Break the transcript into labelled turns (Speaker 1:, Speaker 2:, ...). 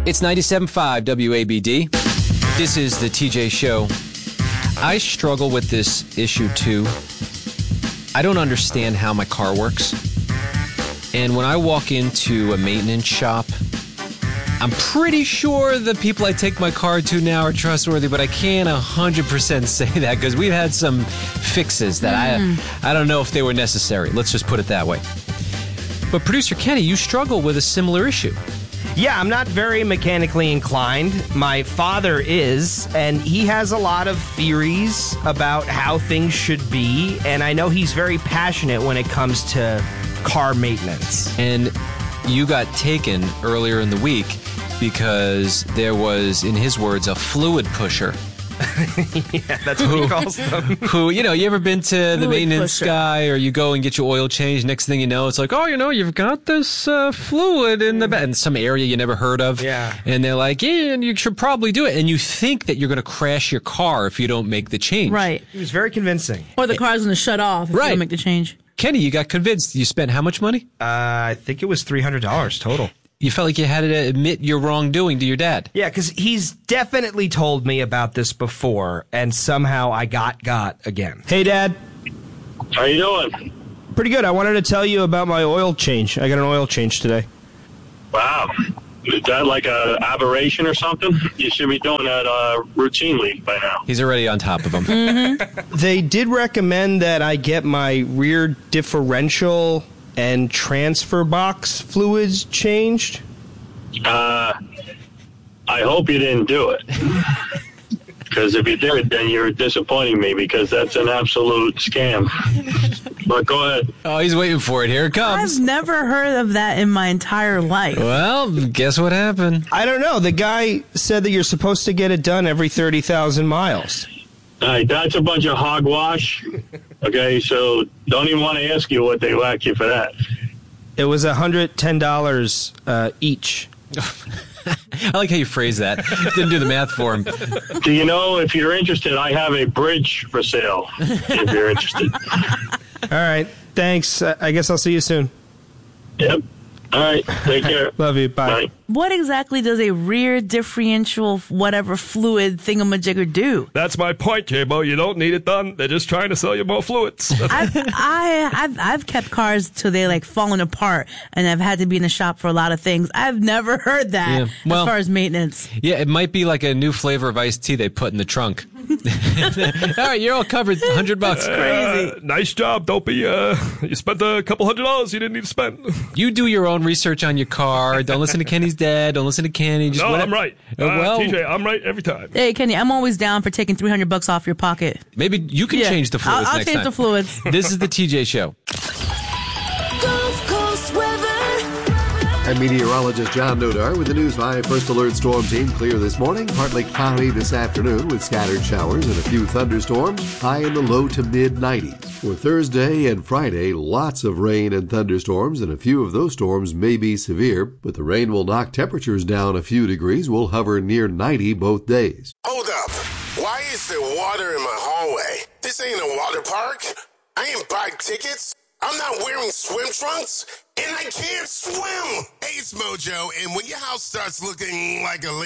Speaker 1: It's 97.5 WABD. This is the TJ Show. I struggle with this issue too. I don't understand how my car works. And when I walk into a maintenance shop, I'm pretty sure the people I take my car to now are trustworthy, but I can't 100% say that because we've had some fixes that I don't know if they were necessary. Let's just put it that way. But Producer Kenny, you struggle with a similar issue.
Speaker 2: Yeah, I'm not very mechanically inclined. My father is, and he has a lot of theories about how things should be, and I know he's very passionate when it comes to car maintenance.
Speaker 1: And you got taken earlier in the week because there was, in his words, a fluid pusher.
Speaker 2: Yeah, that's what he calls them.
Speaker 1: Who, you ever been to the
Speaker 3: Fluid
Speaker 1: maintenance
Speaker 3: pusher.
Speaker 1: guy or you go and get your oil changed? Next thing you know, it's like, you've got this fluid in the back. In some area you never heard of.
Speaker 2: Yeah.
Speaker 1: And they're like, yeah, and you should probably do it. And you think that you're going to crash your car if you don't make the change.
Speaker 3: Right.
Speaker 2: He was very convincing.
Speaker 3: Or the car's going to shut off if you
Speaker 1: Right.
Speaker 3: don't make the change.
Speaker 1: Kenny, you got convinced. You spent how much money?
Speaker 2: I think it was $300 total.
Speaker 1: You felt like you had to admit your wrongdoing to your dad.
Speaker 2: Yeah, because he's definitely told me about this before, and somehow I got again. Hey, Dad.
Speaker 4: How you doing?
Speaker 2: Pretty good. I wanted to tell you about my oil change. I got an oil change today.
Speaker 4: Wow. Is that like a aberration or something? You should be doing that routinely by now.
Speaker 1: He's already on top of him.
Speaker 2: They did recommend that I get my rear differential and transfer box fluids changed.
Speaker 4: I hope you didn't do it. Because if you did, then you're disappointing me because that's an absolute scam. But go ahead.
Speaker 1: Oh, he's waiting for it. Here it comes.
Speaker 3: I've never heard of that in my entire life.
Speaker 1: Well, guess what happened?
Speaker 2: I don't know. The guy said that you're supposed to get it done every 30,000 miles.
Speaker 4: All right, that's a bunch of hogwash. Okay, so don't even want to ask you what they whack you for that.
Speaker 2: It was $110 each.
Speaker 1: I like how you phrase that. Didn't do the math for him.
Speaker 4: Do you know, if you're interested, I have a bridge for sale, if you're interested.
Speaker 2: All right. Thanks. I guess I'll see you soon.
Speaker 4: Yep. All right, take care.
Speaker 2: Love you. Bye.
Speaker 4: Bye.
Speaker 3: What exactly does a rear differential whatever fluid thingamajigger do?
Speaker 5: That's my point, J-Bo. You don't need it done. They're just trying to sell you more fluids.
Speaker 3: I've kept cars till they like falling apart, and I've had to be in the shop for a lot of things. I've never heard that
Speaker 1: Yeah, well-
Speaker 3: as far as maintenance.
Speaker 1: Yeah, it might be like a new flavor of iced tea they put in the trunk. All right, you're all covered. $100.
Speaker 3: Crazy.
Speaker 5: Nice job, Dopey. You spent a couple $100 you didn't need to spend.
Speaker 1: You do your own research on your car. Don't listen to Kenny's dad. Don't listen to Kenny. Just
Speaker 5: No,
Speaker 1: whatever.
Speaker 5: I'm right.
Speaker 1: Well,
Speaker 5: TJ, I'm right every time.
Speaker 3: Hey, Kenny, I'm always down for taking $300 off your pocket.
Speaker 1: maybe you can
Speaker 3: Yeah.
Speaker 1: change the fluids
Speaker 3: I'll
Speaker 1: next
Speaker 3: change
Speaker 1: time.
Speaker 3: the fluids.
Speaker 1: This is the TJ Show.
Speaker 6: Gulf Coast weather.
Speaker 7: I'm meteorologist John Nodar with the News 5 First Alert Storm Team. Clear this morning, partly cloudy this afternoon with scattered showers and a few thunderstorms, high in the low to mid-90s. For Thursday and Friday, lots of rain and thunderstorms, and a few of those storms may be severe, but the rain will knock temperatures down a few degrees. We'll hover near 90 both days.
Speaker 8: Hold up. Why is there water in my hallway? This ain't a water park. I ain't buy tickets. I'm not wearing swim trunks, and I can't swim. Hey, it's Mojo, and when your house starts looking like a